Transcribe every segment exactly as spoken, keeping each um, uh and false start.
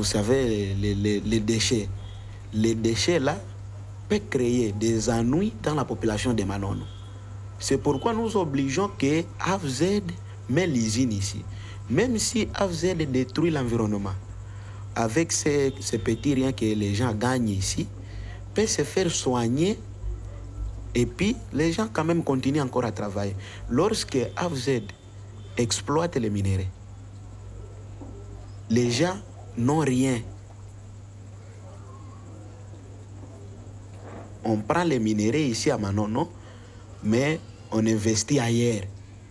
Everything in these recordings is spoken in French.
vous savez, les, les, les déchets. Les déchets là peuvent créer des ennuis dans la population de Manono. C'est pourquoi nous obligeons que A F Z met l'usine ici. Même si A F Z détruit l'environnement, avec ces, ces petits riens que les gens gagnent ici, peut se faire soigner et puis les gens quand même continuent encore à travailler. Lorsque A F Z exploite les minéraux, les gens n'ont rien. On prend les minéraux ici à Manono, mais on investit ailleurs.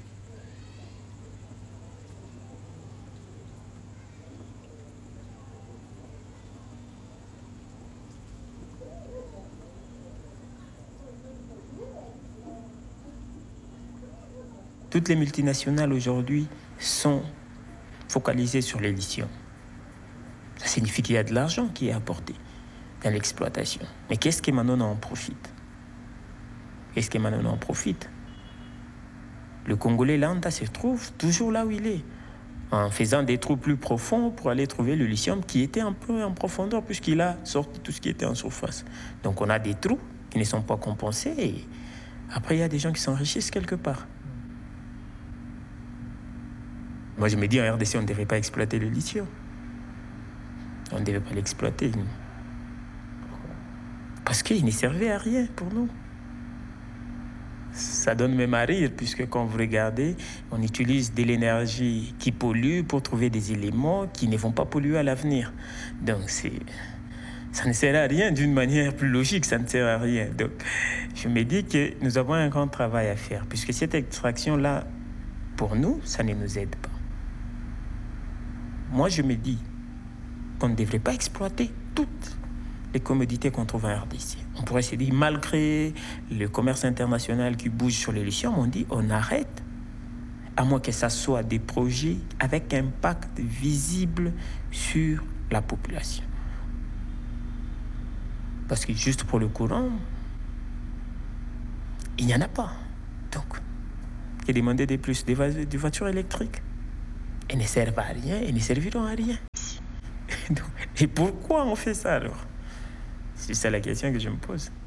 Toutes les multinationales aujourd'hui sont focalisées sur le lithium. Ça signifie qu'il y a de l'argent qui est apporté dans l'exploitation. Mais qu'est-ce que Manono en profite? Qu'est-ce que Manono en profite? Le Congolais lambda se trouve toujours là où il est, en faisant des trous plus profonds pour aller trouver le lithium qui était un peu en profondeur puisqu'il a sorti tout ce qui était en surface. Donc on a des trous qui ne sont pas compensés et après il y a des gens qui s'enrichissent quelque part. Moi, je me dis, en R D C, on ne devrait pas exploiter le lithium. On ne devait pas l'exploiter. Parce qu'il ne servait à rien pour nous. Ça donne même à rire, puisque quand vous regardez, on utilise de l'énergie qui pollue pour trouver des éléments qui ne vont pas polluer à l'avenir. Donc, c'est... ça ne sert à rien d'une manière plus logique, ça ne sert à rien. Donc, je me dis que nous avons un grand travail à faire, puisque cette extraction-là, pour nous, ça ne nous aide pas. Moi, je me dis qu'on ne devrait pas exploiter toutes les commodités qu'on trouve en R D C. On pourrait se dire, malgré le commerce international qui bouge sur les lithium, on dit on arrête, à moins que ça soit des projets avec un impact visible sur la population. Parce que juste pour le courant, il n'y en a pas. Donc, que demander de plus des, des voitures électriques? Elles ne servent à rien, elles ne serviront à rien. Et pourquoi on fait ça alors? C'est ça la question que je me pose.